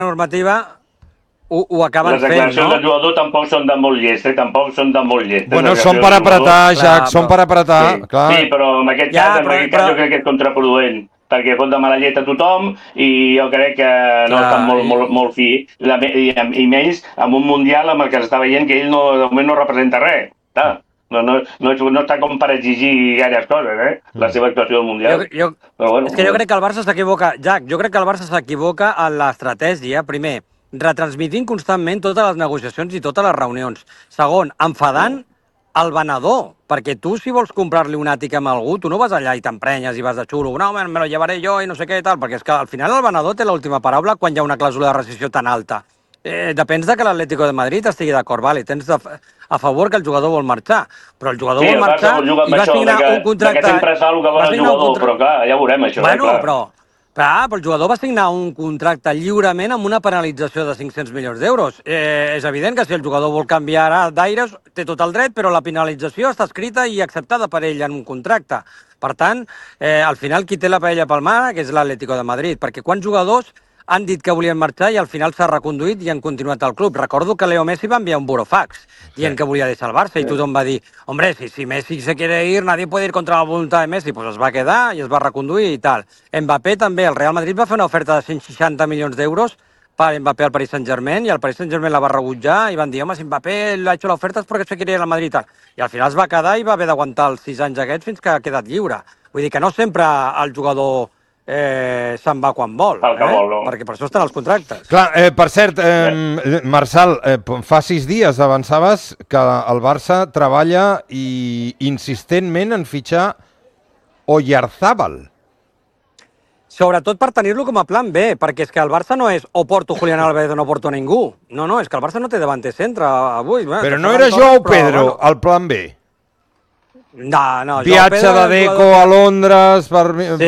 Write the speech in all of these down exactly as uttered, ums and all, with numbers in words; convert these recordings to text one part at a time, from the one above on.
normativa ho, ho acaben Les fent, declaracions no? del jugador tampoc són de molt llest, eh? Tampoc són de molt llest. Bueno, Les són per declaracions del apretar, jugador. Jack, Clar, són per però- apretar, Sí, clar. sí, però en aquest Ja, cas, en però- aquest cas però- jo crec que és contraproduent, perquè pot de mala llet a tothom i jo crec que no Clar, està molt, i- molt, molt fi. La, i, I menys amb un Mundial amb el que s'està veient que ell no, de moment no representa res. Està. No, no, no, no està com per exigir gaires coses, eh? La seva actuació al Mundial. Jo, jo, Però bueno, és que jo crec que el Barça s'equivoca, Jack, jo crec que el Barça s'equivoca en l'estratègia, primer, retransmitint constantment totes les negociacions i totes les reunions. Segon, enfadant el venedor, perquè tu si vols comprar-li un àtic amb algú, tu no vas allà i t'emprenyes i vas de xulo, no, me lo llevaré jo i no sé què i tal, perquè és que al final el venedor té l'última paraula quan hi ha una clàusula de rescissió tan alta. Eh, depèn de que l'Atlético de Madrid estigui d'acord, vale, tens de, a favor que el jugador vol marxar, però el jugador sí, vol el Barça marxar juga amb i va això, signar de que, un contracte... de que sempre es fa el que vol va el signar un jugador, contra- però clar, ja veurem això. Bueno, eh, clar. però, clar, però el jugador va signar un contracte lliurement amb una penalització de cinc-cents milions d'euros. Eh, és evident que si el jugador vol canviar ara d'aires, té tot el dret, però la penalització està escrita i acceptada per ell en un contracte. Per tant, eh, al final qui té la paella pel mar, que és l'Atlético de Madrid, perquè quants jugadors han dit que volien marxar i al final s'ha reconduït i han continuat al club. Recordo que Leo Messi va enviar un burofax dient que volia deixar el Barça i tothom va dir, hombre, si, si Messi se quiere ir, nadie puede ir contra la voluntad de Messi. Pues es va quedar i es va reconduir i tal. Mbappé també, el Real Madrid va fer una oferta de cent seixanta milions d'euros per Mbappé al Paris Saint-Germain i el Paris Saint-Germain la va rebutjar i van dir, home, si Mbappé l'ha hecho l'oferta és perquè se quiere ir al Madrid i tal. I al final es va quedar i va haver d'aguantar els sis anys aquests fins que ha quedat lliure. Vull dir que no sempre el jugador eh, se'n va quan vol, Pel que eh? vol, no? Perquè per això estan els contractes. Clar, eh, per cert, eh, Marçal, eh, fa sis dies avançaves que el Barça treballa i insistentment en fitxar Oyarzábal. Sobretot per tenir-lo com a plan B, perquè és que el Barça no és o porto Julián Álvarez o no porto ningú. No, no, és que el Barça no té davanter centre avui. Bueno, Però que no Ferran era Torres, Joao però, Pedro, bueno. el plan B. No, no. Joao Viatge Pedro de és el Deco jugador a Londres... Per...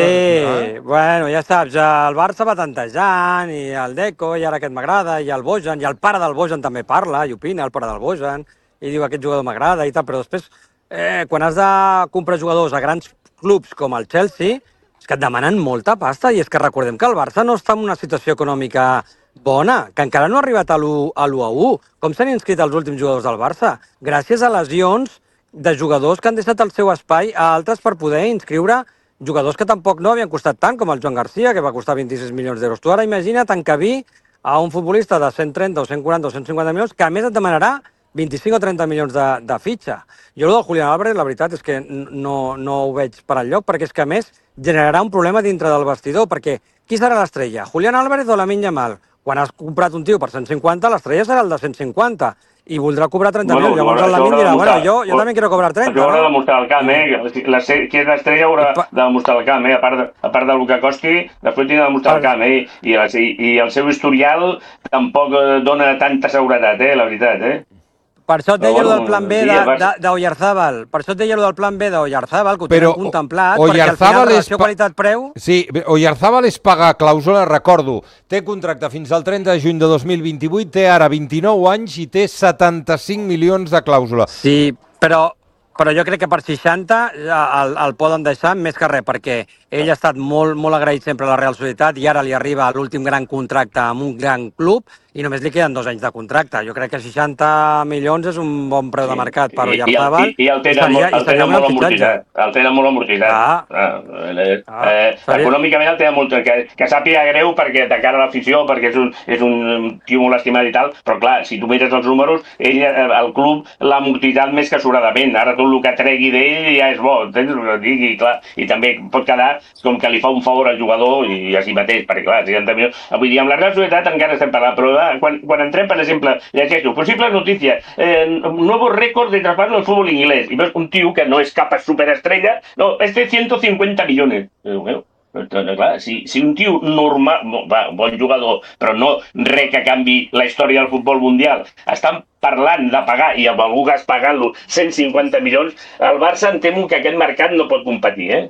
Sí, bueno, ja saps, el Barça va tantejant, i el Deco, i ara aquest m'agrada, i el Bojan, i el pare del Bojan també parla, i opina, el pare del Bojan, i diu aquest jugador m'agrada i tal, però després, eh, quan has de comprar jugadors a grans clubs com el Chelsea, és que et demanen molta pasta, i és que recordem que el Barça no està en una situació econòmica bona, que encara no ha arribat a l'u a u. Com s'han inscrit els últims jugadors del Barça? Gràcies a lesions de jugadors que han deixat el seu espai a altres per poder inscriure jugadors que tampoc no havien costat tant, com el Joan Garcia, que va costar vint-i-sis milions d'euros. Tu ara imagina't encabir a un futbolista de cent trenta o cent quaranta o cent cinquanta milions, que a més et demanarà vint-i-cinc o trenta milions de, de fitxa. Jo, el del Julián Álvarez, la veritat és que no, no ho veig per enlloc, perquè és que, a més, generarà un problema dintre del vestidor, perquè qui serà l'estrella? Julián Álvarez o Lamine Yamal? Quan has comprat un tio per cent cinquanta, l'estrella serà el de cent cinquanta, i voldrà cobrar trenta Bueno, milions. Llavors això el Lamine haurà de dirà, bueno, demostrar. jo, jo també quiero cobrar trenta, Això haurà de no? demostrar al camp, eh? La, qui és l'estrella haurà I pa- de demostrar al camp, eh? A part, de, a part del que costi, després tindrà de demostrar al Per- camp, eh? I, I, I el seu historial tampoc eh, dona tanta seguretat, eh? La veritat, eh? Per això et Però deia bueno, bueno, del plan B sí, de, el Barça- de, d'Oyarzabal. Per això et deia del plan B d'Oyarzabal, que ho Però tenen contemplat, O- perquè al Oyarzabal final és relació pa- qualitat-preu... Sí, Oyarzábal és pagar clàusula, recordo, té contracte fins al trenta de juny de dos mil vint-i-vuit, té ara vint-i-nou anys i té setanta-cinc milions de clàusula. Sí, però, però jo crec que per seixanta el, el poden deixar més que res, perquè ell ha estat molt, molt agraït sempre a la Real Societat i ara li arriba l'últim gran contracte amb un gran club i només li queden dos anys de contracte. Jo crec que seixanta milions és un bon preu de mercat per I, i, el, Oyarzabal. i, i el tenen, seria- molt, el seria tenen un molt gran fitxatge. amortitzat. El tenen molt amortitzat. Ah. Ah, eh, Ah, eh, seria- econòmicament el tenen molt... Que, que sàpiga greu perquè de cara a l'afició, perquè és un, és un tio molt estimat i tal, però clar, si tu mires els números, ell, eh, el club l'ha amortitzat més que sobradament. Ara tot el que tregui d'ell ja és bo, entens el que et dic? I, clar, i també pot quedar com que li fa un favor al jugador i a si mateix, perquè clar, seixanta milions... Vull dir, amb la Real Societat encara estem parlant, però eh, quan, quan entrem, per exemple, llegeixo, possibles notícies, eh, nuevo récord de traspaso del fútbol inglés, i veus un tio que no és cap superestrella, no, este ciento cincuenta millones. Eh, bueno, clar, si, si un tio normal, va, un bon jugador, però no res que canvi la història del futbol mundial, estan parlant de pagar, i amb algú cas pagant-lo cent cinquanta milions, el Barça em temo que aquest mercat no pot competir, eh?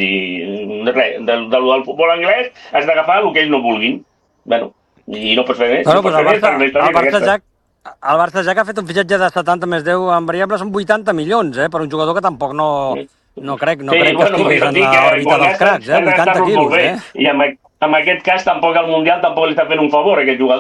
I res, del, del, del futbol anglès has d'agafar el que ells no vulguin. Bueno, i no pots fer més. Bueno, no pues pots el fer més, Barça, perquè la història el és Barça aquesta. ja, el Barça ja que ha fet un fitxatge de setanta més deu en variables, són vuitanta milions, eh, per un jugador que tampoc no, no crec, no Sí, crec que bueno, estigués jo en dic que l'òrbita quan dels gastes, cracs, eh, has de vuitanta gastar-los quilos, molt bé. eh. I en, en aquest cas tampoc el Mundial tampoc li està fent un favor a aquest jugador.